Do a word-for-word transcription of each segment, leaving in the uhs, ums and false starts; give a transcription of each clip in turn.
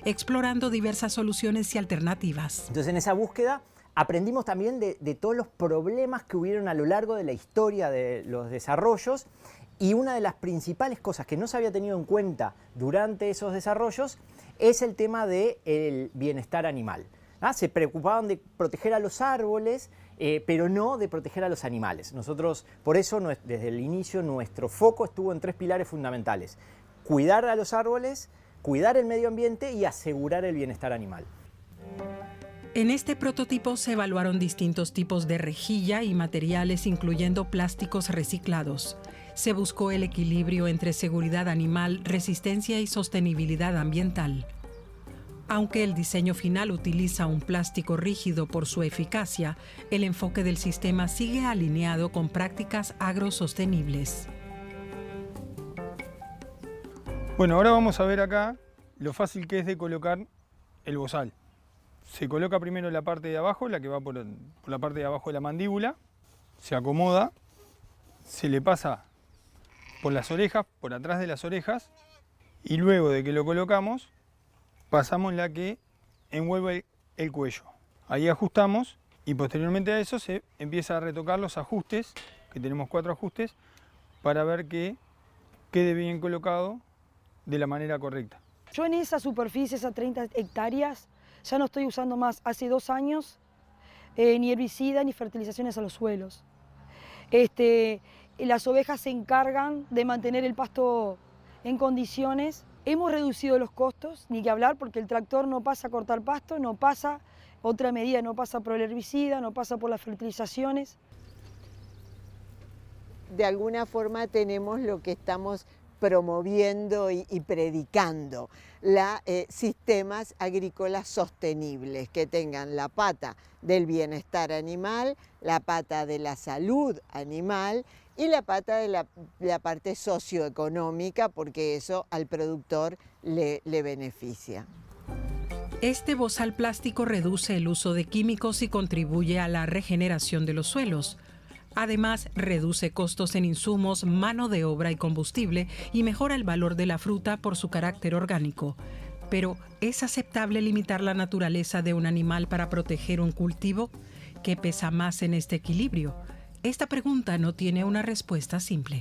explorando diversas soluciones y alternativas. Entonces, en esa búsqueda aprendimos también de, de todos los problemas que hubieron a lo largo de la historia de los desarrollos, y una de las principales cosas que no se había tenido en cuenta durante esos desarrollos es el tema del bienestar animal. ¿Ah? Se preocupaban de proteger a los árboles, eh, pero no de proteger a los animales. Nosotros, por eso, desde el inicio, nuestro foco estuvo en tres pilares fundamentales: cuidar a los árboles, cuidar el medio ambiente y asegurar el bienestar animal. En este prototipo se evaluaron distintos tipos de rejilla y materiales, incluyendo plásticos reciclados. Se buscó el equilibrio entre seguridad animal, resistencia y sostenibilidad ambiental. Aunque el diseño final utiliza un plástico rígido por su eficacia, el enfoque del sistema sigue alineado con prácticas agrosostenibles. Bueno, ahora vamos a ver acá lo fácil que es de colocar el bozal. Se coloca primero la parte de abajo, la que va por, por la parte de abajo de la mandíbula, se acomoda, se le pasa por las orejas, por atrás de las orejas, y luego de que lo colocamos, pasamos la que envuelve el cuello. Ahí ajustamos y posteriormente a eso se empieza a retocar los ajustes, que tenemos cuatro ajustes, para ver que quede bien colocado de la manera correcta. Yo en esa superficie, esas treinta hectáreas, ya no estoy usando más, hace dos años, eh, ni herbicida ni fertilizaciones a los suelos. Este, las ovejas se encargan de mantener el pasto en condiciones. Hemos reducido los costos, ni que hablar, porque el tractor no pasa a cortar pasto, no pasa, otra medida, no pasa por el herbicida, no pasa por las fertilizaciones. De alguna forma tenemos lo que estamos promoviendo y, y predicando, la, eh, sistemas agrícolas sostenibles, que tengan la pata del bienestar animal, la pata de la salud animal y la pata de la, la parte socioeconómica, porque eso al productor le, le beneficia. Este bozal plástico reduce el uso de químicos y contribuye a la regeneración de los suelos. Además, reduce costos en insumos, mano de obra y combustible y mejora el valor de la fruta por su carácter orgánico. Pero, ¿es aceptable limitar la naturaleza de un animal para proteger un cultivo? ¿Qué pesa más en este equilibrio? Esta pregunta no tiene una respuesta simple.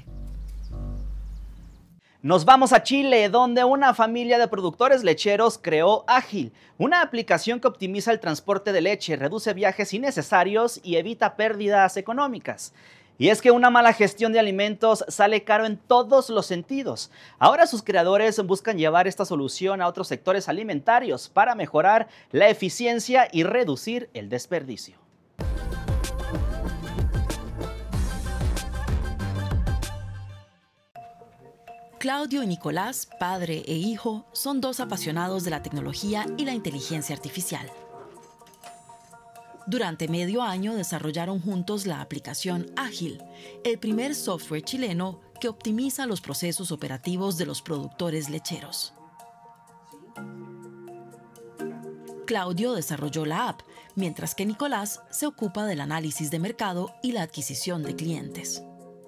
Nos vamos a Chile, donde una familia de productores lecheros creó Ágil, una aplicación que optimiza el transporte de leche, reduce viajes innecesarios y evita pérdidas económicas. Y es que una mala gestión de alimentos sale caro en todos los sentidos. Ahora sus creadores buscan llevar esta solución a otros sectores alimentarios para mejorar la eficiencia y reducir el desperdicio. Claudio y Nicolás, padre e hijo, son dos apasionados de la tecnología y la inteligencia artificial. Durante medio año desarrollaron juntos la aplicación Ágil, el primer software chileno que optimiza los procesos operativos de los productores lecheros. Claudio desarrolló la app, mientras que Nicolás se ocupa del análisis de mercado y la adquisición de clientes.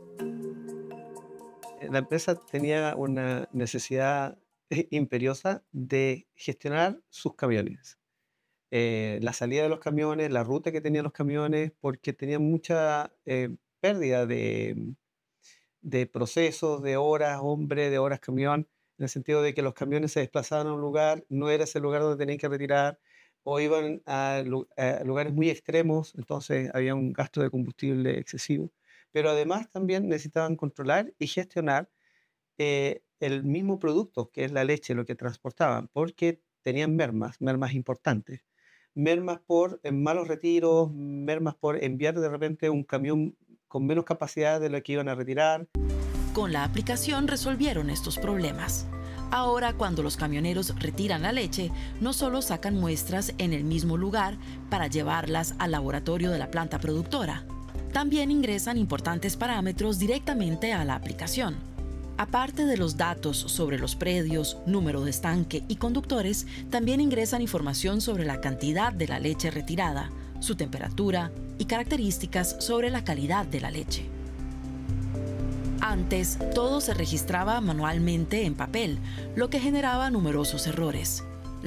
La empresa tenía una necesidad imperiosa de gestionar sus camiones. Eh, la salida de los camiones, la ruta que tenían los camiones, porque tenían mucha eh, pérdida de, de procesos, de horas hombre, de horas camión, en el sentido de que los camiones se desplazaban a un lugar, no era ese lugar donde tenían que retirar, o iban a, a lugares muy extremos, entonces había un gasto de combustible excesivo. Pero además también necesitaban controlar y gestionar eh, el mismo producto, que es la leche, lo que transportaban, porque tenían mermas, mermas importantes. Mermas por eh, malos retiros, mermas por enviar de repente un camión con menos capacidad de lo que iban a retirar. Con la aplicación resolvieron estos problemas. Ahora, cuando los camioneros retiran la leche, no solo sacan muestras en el mismo lugar para llevarlas al laboratorio de la planta productora, también ingresan importantes parámetros directamente a la aplicación. Aparte de los datos sobre los predios, número de estanque y conductores, también ingresan información sobre la cantidad de la leche retirada, su temperatura y características sobre la calidad de la leche. Antes, todo se registraba manualmente en papel, lo que generaba numerosos errores.